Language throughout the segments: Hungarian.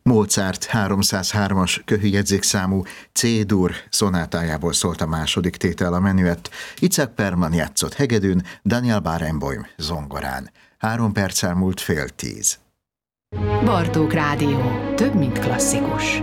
Mozart 303-as köhögjegyzékszámú C-dur szonátájából szólt a második tétel a menüett. Itzhak Perlman játszott hegedűn, Daniel Barenboim zongorán. 3 perccel múlt 9:30. Bartók Rádió. Több, mint klasszikus.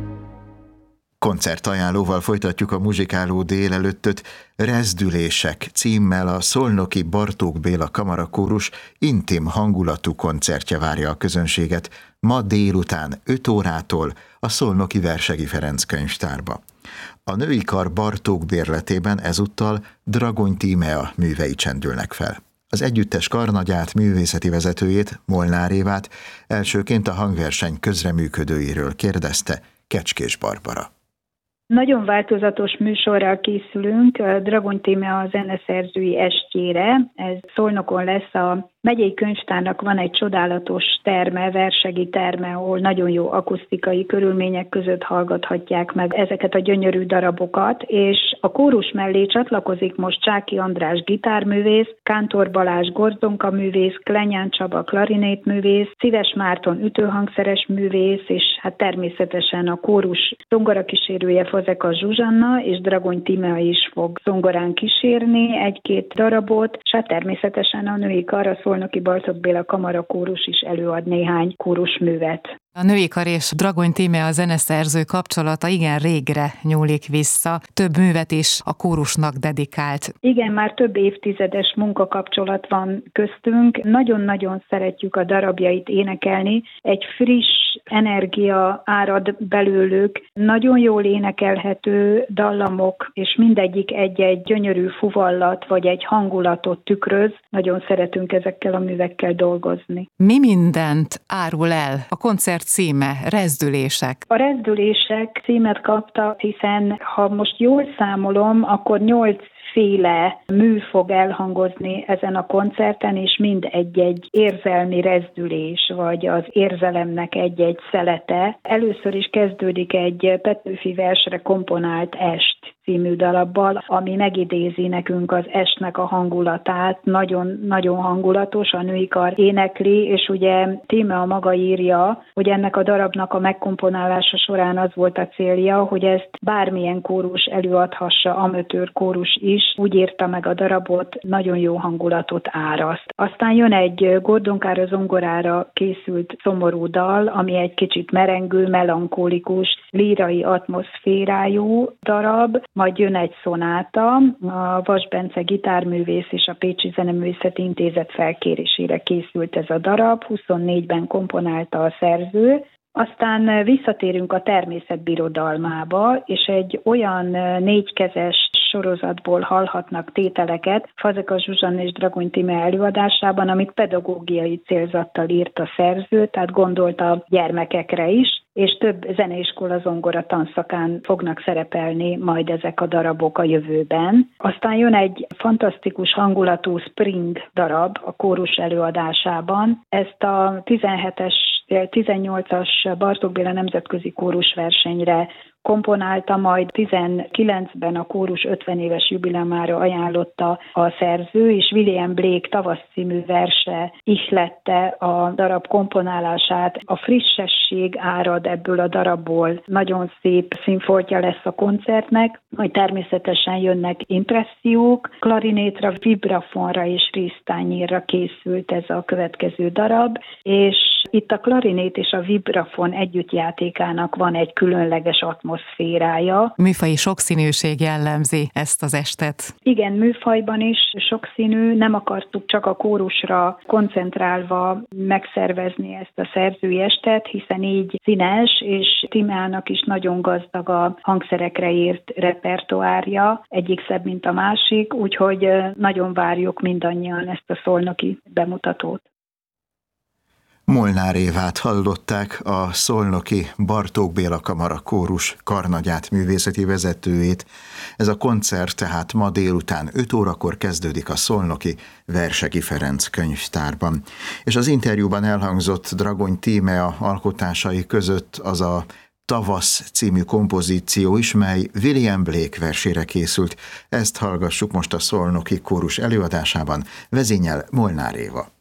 Koncertajánlóval folytatjuk a muzsikáló délelőttöt. Rezdülések címmel a szolnoki Bartók Béla Kamarakórus intim hangulatú koncertje várja a közönséget ma délután 5 órától a Szolnoki Versegyi Ferenc könyvtárba. A női kar Bartók bérletében ezúttal Dragony Tímea művei csendülnek fel. Az együttes karnagyát, művészeti vezetőjét, Molnár Évát elsőként a hangverseny közreműködőiről kérdezte Kecskés Barbara. Nagyon változatos műsorral készülünk Dragony Tímea zeneszerzői estjére. Ez Szolnokon lesz, a megyei könyvtárnak van egy csodálatos terme, versegi terme, ahol nagyon jó akusztikai körülmények között hallgathatják meg ezeket a gyönyörű darabokat, és a kórus mellé csatlakozik most Csáky András gitárművész, Kántor Balázs gorzonka művész, Klenyán Csaba klarinétművész, Szíves Márton ütőhangszeres művész, és hát természetesen a kórus zongorakísérője Fazekas Zsuzsanna, és Dragony Tímea is fog zongorán kísérni egy-két darabot, és hát természetesen a női kar, a Szolnoki Bartók Béla Kamarakórus is előad néhány kórusművet. A női kar és Dragony Tímea zeneszerző kapcsolata igen régre nyúlik vissza, több művet is a kórusnak dedikált. Igen, már több évtizedes munkakapcsolat van köztünk, nagyon-nagyon szeretjük a darabjait énekelni, egy friss energia árad belőlük, nagyon jól énekelhető dallamok, és mindegyik egy-egy gyönyörű fuvallat, vagy egy hangulatot tükröz, nagyon szeretünk ezekkel a művekkel dolgozni. Mi mindent árul el a koncert címe, Rezdülések? A Rezdülések címet kapta, hiszen ha most jól számolom, akkor 8 féle mű fog elhangozni ezen a koncerten, és mind egy-egy érzelmi rezdülés, vagy az érzelemnek egy-egy szelete. Először is kezdődik egy Petőfi versre komponált Est című darabbal, ami megidézi nekünk az estnek a hangulatát, nagyon hangulatos, a női kar énekli, és ugye Tímea maga írja, hogy ennek a darabnak a megkomponálása során az volt a célja, hogy ezt bármilyen kórus előadhassa, amatőr kórus is, úgy írta meg a darabot, nagyon jó hangulatot áraszt. Aztán jön egy gordonkára zongorára készült szomorú dal, ami egy kicsit merengő, melankolikus, lírai atmoszférájú darab, majd jön egy szonáta, a Vas Bence gitárművész és a Pécsi Zeneművészeti Intézet felkérésére készült ez a darab, 24-ben komponálta a szerző. Aztán visszatérünk a természetbirodalmába, és egy olyan 4-kezes sorozatból hallhatnak tételeket Fazekas Zsuzsanna és Dragony Tímea előadásában, amit pedagógiai célzattal írt a szerző, tehát gondolt a gyermekekre is, és több zeneiskola zongora tanszakán fognak szerepelni majd ezek a darabok a jövőben. Aztán jön egy fantasztikus hangulatú Spring darab a kórus előadásában. Ezt a 18-as Bartók Béla nemzetközi kórusversenyre komponálta, majd 19-ben a kórus 50 éves jubileumára ajánlotta a szerző, és William Blake Tavasz című verse ihlette a darab komponálását. A frissesség árad ebből a darabból, nagyon szép színfoltja lesz a koncertnek, majd természetesen jönnek impressziók, klarinétra, vibrafonra és résztányérra készült ez a következő darab, és itt a klarinét és a vibrafon együttjátékának van egy különleges atmoszférája. Műfaji sokszínűség jellemzi ezt az estet. Igen, műfajban is sokszínű, nem akartuk csak a kórusra koncentrálva megszervezni ezt a szerzői estet, hiszen így színes, és Tímeának is nagyon gazdag a hangszerekre írt repertoárja, egyik szebb, mint a másik, úgyhogy nagyon várjuk mindannyian ezt a szolnoki bemutatót. Molnár Évát hallották, a szolnoki Bartók Béla Kamarakórus karnagyát művészeti vezetőjét. Ez a koncert tehát ma délután 5 órakor kezdődik a Szolnoki Versegyi Ferenc könyvtárban. És az interjúban elhangzott Dragony Tímea alkotásai között az a Tavasz című kompozíció is, mely William Blake versére készült. Ezt hallgassuk most a szolnoki kórus előadásában, vezényel Molnár Éva.